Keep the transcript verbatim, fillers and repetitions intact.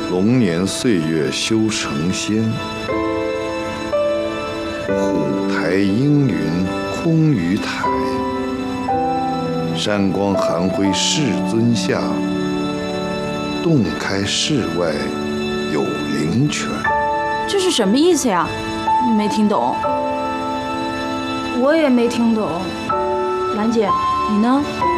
龙年岁月修成仙。虎台阴云空于台，山光寒辉世尊下。洞开室外有灵泉。 这是什么意思呀？没听懂。 我也没听懂。 兰姐，你呢？